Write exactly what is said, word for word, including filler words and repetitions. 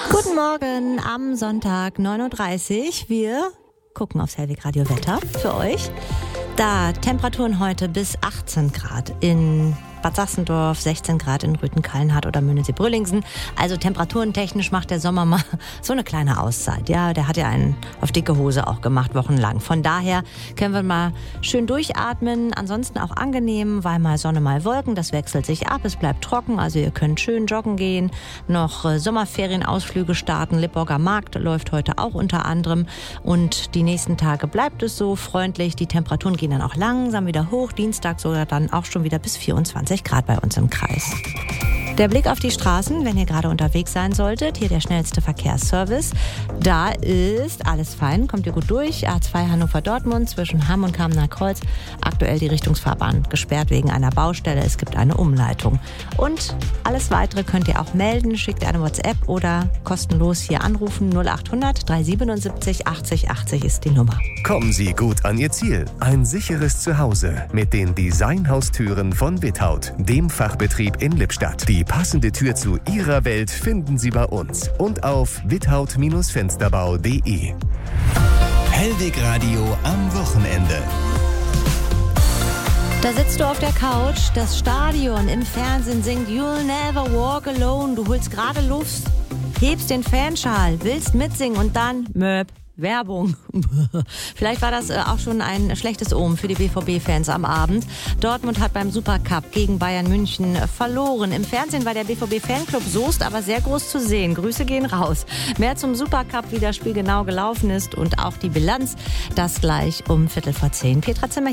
Guten Morgen am Sonntag neun Uhr dreißig. Wir gucken aufs Hellweg Radio Wetter für euch. Da Temperaturen heute bis achtzehn Grad in Bad Sachsendorf, sechzehn Grad in Rüthen-Kallenhardt oder Münnelsee-Brüllingsen. Also temperatурentechnisch macht der Sommer mal so eine kleine Auszeit. Ja, der hat ja einen auf dicke Hose auch gemacht, wochenlang. Von daher können wir mal schön durchatmen. Ansonsten auch angenehm, weil mal Sonne, mal Wolken. Das wechselt sich ab, es bleibt trocken. Also ihr könnt schön joggen gehen, noch äh, Sommerferienausflüge starten. Lippborger Markt läuft heute auch unter anderem. Und die nächsten Tage bleibt es so freundlich. Die Temperaturen gehen dann auch langsam wieder hoch. Dienstag sogar dann auch schon wieder bis vierundzwanzig Grad bei uns im Kreis. Der Blick auf die Straßen, wenn ihr gerade unterwegs sein solltet, hier der schnellste Verkehrsservice. Da ist alles fein, kommt ihr gut durch. A zwei Hannover-Dortmund zwischen Hamm und Kamener Kreuz. Aktuell die Richtungsfahrbahn gesperrt wegen einer Baustelle. Es gibt eine Umleitung. Und alles Weitere könnt ihr auch melden. Schickt eine WhatsApp oder kostenlos hier anrufen. null acht hundert dreihundertsiebenundsiebzig achtzig achtzig ist die Nummer. Kommen Sie gut an Ihr Ziel. Ein sicheres Zuhause mit den Designhaustüren von Without, dem Fachbetrieb in Lippstadt. Die passende Tür zu Ihrer Welt finden Sie bei uns und auf without Fensterbau punkt de. Hellweg Radio am Wochenende. Da sitzt du auf der Couch, das Stadion im Fernsehen singt You'll never walk alone. Du holst gerade Luft, hebst den Fanschal, willst mitsingen und dann Möp. Werbung. Vielleicht war das auch schon ein schlechtes Omen für die B V B-Fans am Abend. Dortmund hat beim Supercup gegen Bayern München verloren. Im Fernsehen war der B V B-Fanclub Soest aber sehr groß zu sehen. Grüße gehen raus. Mehr zum Supercup, wie das Spiel genau gelaufen ist und auch die Bilanz, das gleich um Viertel vor zehn. Petra Zimmer